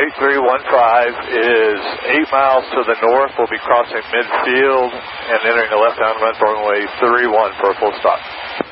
8315 is 8 miles to the north. We'll be crossing midfield and entering a left-hand run for runway 31 for a full stop.